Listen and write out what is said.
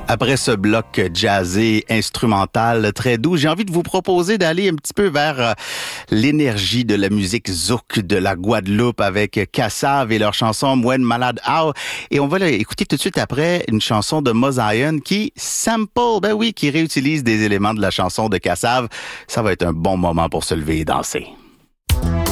Après ce bloc jazzé, instrumental, très doux, j'ai envie de vous proposer d'aller un petit peu vers l'énergie de la musique zouk de la Guadeloupe avec Kassav et leur chanson Mwen Malade How. Et on va écouter tout de suite après une chanson de Mozion qui qui réutilise des éléments de la chanson de Kassav. Ça va être un bon moment pour se lever et danser.